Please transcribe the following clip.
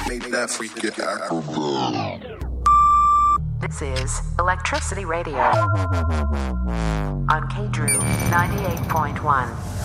Make that freak get happen. This is Electricity Radio on K-Drew 98.1.